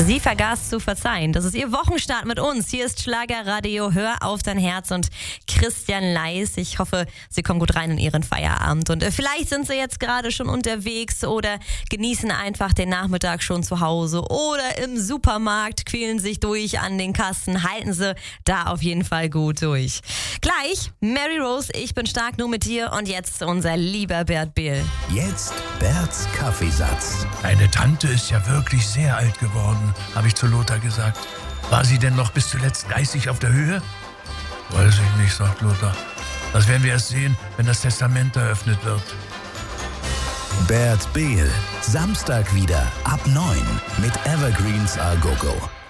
Sie vergaß zu verzeihen. Das ist Ihr Wochenstart mit uns. Hier ist Schlagerradio. Hör auf dein Herz und Christian Leis. Ich hoffe, Sie kommen gut rein in Ihren Feierabend. Und vielleicht sind Sie jetzt gerade schon unterwegs oder genießen einfach den Nachmittag schon zu Hause oder im Supermarkt, quälen sich durch an den Kassen. Halten Sie da auf jeden Fall gut durch. Gleich Mary Rose, ich bin stark nur mit dir. Und jetzt unser lieber Bert Behl. Jetzt Berts Kaffeesatz. Deine Tante ist ja wirklich sehr alt geworden, habe ich zu Lothar gesagt. War sie denn noch bis zuletzt geistig auf der Höhe? Weiß ich nicht, sagt Lothar. Das werden wir erst sehen, wenn das Testament eröffnet wird. Bert Behl, Samstag wieder ab 9 mit Evergreens A Go Go.